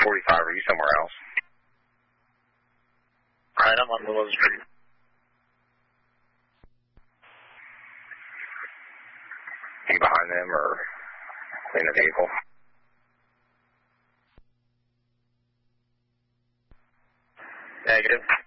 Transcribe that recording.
45, are you somewhere else? All right, I'm on Willow Street. Are you behind them or in a vehicle? Negative.